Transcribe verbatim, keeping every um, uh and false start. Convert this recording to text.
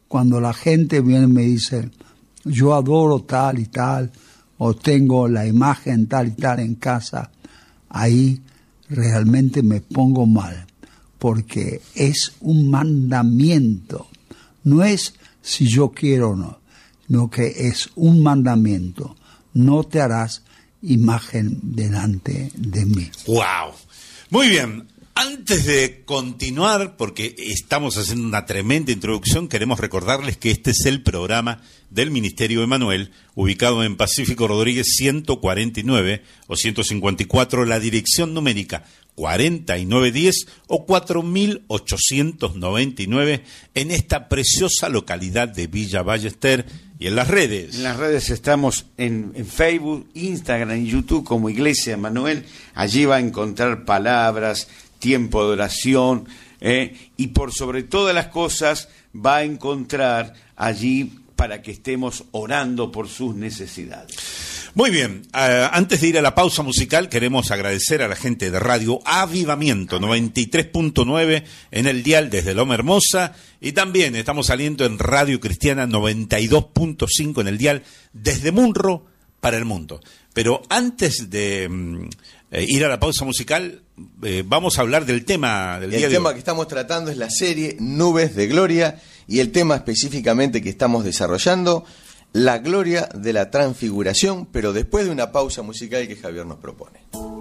cuando la gente viene y me dice, yo adoro tal y tal, o tengo la imagen tal y tal en casa, ahí realmente me pongo mal, porque es un mandamiento, no es si yo quiero o no, sino que es un mandamiento, no te harás imagen delante de mí. ¡Wow! Muy bien. Antes de continuar, porque estamos haciendo una tremenda introducción, queremos recordarles que este es el programa del Ministerio Emanuel, ubicado en Pacífico Rodríguez ciento cuarenta y nueve o ciento cincuenta y cuatro, la dirección numérica cuarenta y nueve diez o cuatro mil ochocientos noventa y nueve, en esta preciosa localidad de Villa Ballester. Y en las redes. En las redes estamos en, en Facebook, Instagram y YouTube como Iglesia Emanuel. Allí va a encontrar palabras, tiempo de oración, eh, y por sobre todas las cosas va a encontrar allí para que estemos orando por sus necesidades. Muy bien, uh, antes de ir a la pausa musical queremos agradecer a la gente de Radio Avivamiento noventa y tres punto nueve en el dial desde Loma Hermosa, y también estamos saliendo en Radio Cristiana noventa y dos punto cinco en el dial desde Munro para el mundo. Pero antes de um, eh, ir a la pausa musical, eh, vamos a hablar del tema del el día de hoy. El tema que estamos tratando es la serie Nubes de Gloria, y el tema específicamente que estamos desarrollando, la gloria de la transfiguración, pero después de una pausa musical que Javier nos propone.